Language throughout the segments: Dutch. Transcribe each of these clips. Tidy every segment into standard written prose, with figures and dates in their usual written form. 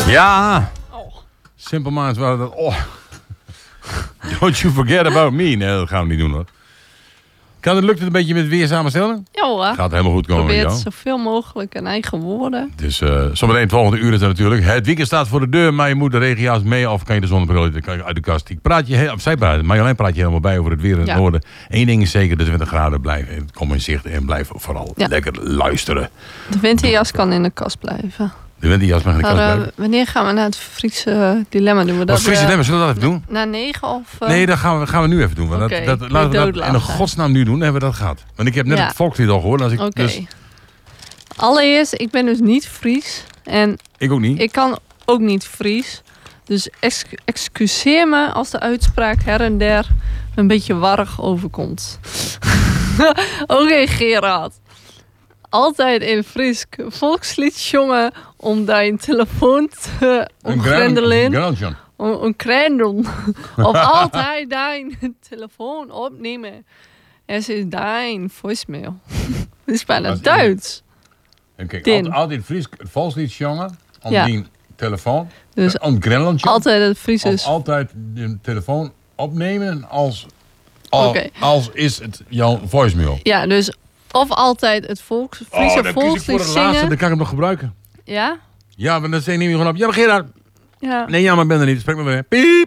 Ja. Oh. Simple Minds waren dat. Oh. Don't you forget about me. Nee, dat gaan we niet doen hoor. Lukt het een beetje met weer samenstellen? Ja hoor. Gaat helemaal goed komen. Probeer het zoveel mogelijk in eigen woorden. Dus zometeen het volgende uur is er natuurlijk. Het weekend staat voor de deur, maar je moet de regenjas mee of kan je de zonnebril uit de kast. Zij praat, Marjolein praat je helemaal bij over het weer in het noorden. Eén ding is zeker, de 20 graden blijven. Kom in zicht en blijf vooral lekker luisteren. De winterjas kan in de kast blijven. De winterjas mag in de kast blijven. Wanneer gaan we naar het Friese dilemma doen? Het Friese dilemma, zullen we dat even doen? Na 9 of... Nee, dat gaan we nu even doen. Want laten we dat in de godsnaam nu doen, dan hebben we dat gehad. Want ik heb net het volkslied al gehoord. Oké. Allereerst, ik ben dus niet Fries. En ik ook niet. Ik kan ook niet Fries. Dus excuseer me als de uitspraak her en der een beetje warrig overkomt. Oké, Gerard. Altijd in Fries volkslied jongen om dein telefoon te omgrendelen. Een grendel. Of altijd dein telefoon opnemen. Het is dein voicemail. Het is bijna Duits. En kijk, altijd Fries volkslied jongen om die telefoon. Dus altijd het Fries is. Of altijd de telefoon opnemen als is het jouw voicemail. Ja, dus of altijd het Friese volkslied voor de laatste, dan kan ik hem nog gebruiken. Ja? Ja, maar dan neem je gewoon op. Ja, maar Gerard. Ja. Nee, ja, maar ik ben er niet. Spreek me weer. Piep.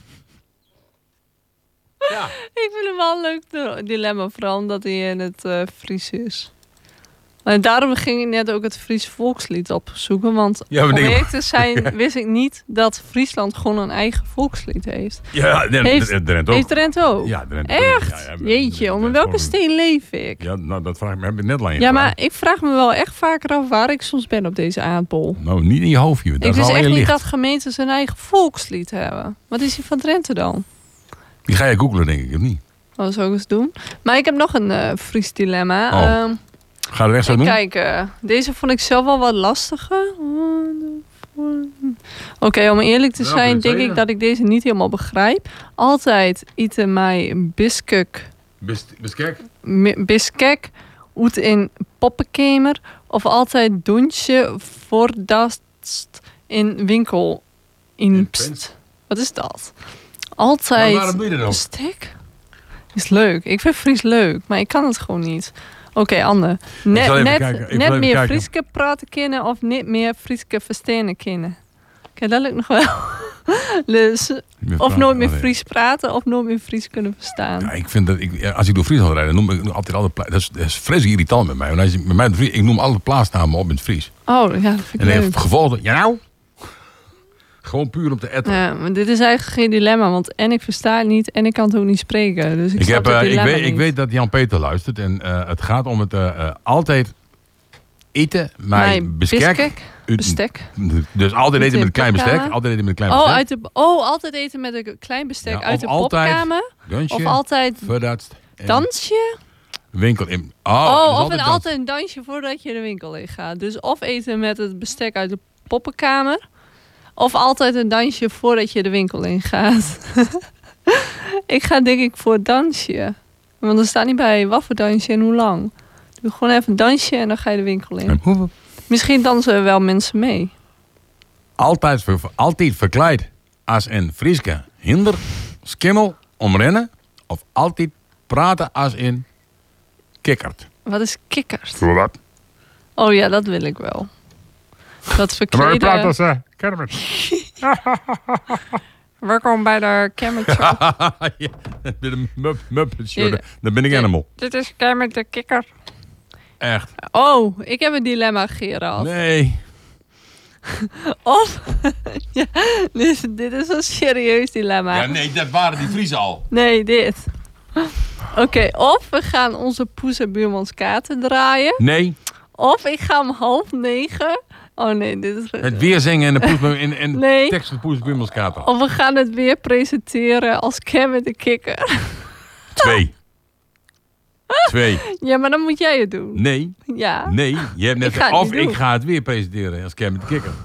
Ja. Ik vind hem wel een leuk dilemma, vooral omdat hij in het Fries is. En daarom ging ik net ook het Friese volkslied opzoeken. Want om eerlijk te zijn wist ik niet dat Friesland gewoon een eigen volkslied heeft. Ja, Drenthe ook. Heeft Drenthe ook? Ja, Drenthe. Echt? Jeetje, onder welke steen leef ik? Ja, nou, dat vraag ik me. Heb ik net al Ja, maar ik vraag me wel echt vaker af waar ik soms ben op deze aardbol. Nou, niet in je hoofdje. Ik wist echt niet dat gemeentes een eigen volkslied hebben. Wat is die van Drenthe dan? Die ga je googlen, denk ik, of niet? Dat zou ik eens doen. Maar ik heb nog een Fries dilemma. Ga er echt zo doen? Kijk, deze vond ik zelf wel wat lastiger. Oké, om eerlijk te zijn, denk ik dat ik deze niet helemaal begrijp. Altijd eten mij biskek. Biskek uit in poppenkamer. Of altijd donsje voordat in winkel in pst. Wat is dat? Altijd. Maar waarom doe je dat ook? Bestek? Is leuk. Ik vind Fries leuk, maar ik kan het gewoon niet. Oké, Anne. Net meer Frieske praten kennen of niet meer Frieske verstaan kennen? Oké, dat lukt nog wel. Dus of nooit meer Fries praten of nooit meer Fries kunnen verstaan. Ja, ik vind dat als ik door Friesland rijd, dan noem ik altijd alle dat is vreselijk irritant met mij. Want als je met mij ik noem alle plaatsnamen op in het Fries. Oh, ja, dat vind ik leuk. En het gevolg, ja nou. Gewoon puur om te etteren. Ja, maar dit is eigenlijk geen dilemma, want en ik versta het niet en ik kan het ook niet spreken. Dus ik weet dat Jan-Peter luistert en het gaat om het altijd eten met bestek. Dus altijd eten met een klein bestek. Altijd eten met een klein bestek. Altijd eten met een klein bestek uit de popkamer. Of altijd dansje. Winkel in. Of altijd een dansje voordat je de winkel in gaat. Dus of eten met het bestek uit de poppenkamer. Of altijd een dansje voordat je de winkel in gaat. Ik ga denk ik voor het dansje. Want er staat niet bij wat voor dansje en hoe lang. Doe gewoon even een dansje en dan ga je de winkel in. Misschien dansen er wel mensen mee. Altijd verkleid als een Frieske hinder, skimmel, omrennen. Of altijd praten als een kikkerd. Wat is kikkerd? Wat? Oh ja, dat wil ik wel. Dat verkleden... Maar praat als Kermit. Welkom bij de Kermit Show. Ja, bij de Muppet Show. Dan ben ik Animal. Dit is Kermit de Kikker. Echt? Oh, ik heb een dilemma, Gerard. Nee. Of... ja, dit is een serieus dilemma. Ja, nee, dat waren die Friesen al. Nee, dit. Oké, of we gaan onze Poes en Buurmans kaarten draaien. Nee. Of ik ga om 8:30... Oh nee, dit is... Het weer zingen en de tekst van Poes en Buurmans kaarten. Of we gaan het weer presenteren als Kermit de Kikker. 2. Ja, maar dan moet jij het doen. Nee. Ja. Nee, je hebt net ik ga het weer presenteren als Kermit de Kikker.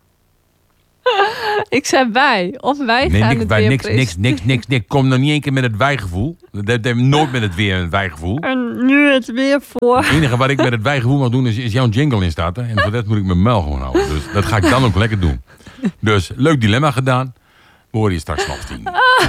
Ik zei wij. Of wij gaan het weer presenteren. Niks. Kom nog niet één keer met het wijgevoel. Dat heb nooit met het weer een wijgevoel. En nu het weer voor. Het enige wat ik met het wijgevoel mag doen is jouw jingle instarten. En voor dat moet ik mijn muil gewoon houden. Dus dat ga ik dan ook lekker doen. Dus leuk dilemma gedaan. We horen je straks nog 10.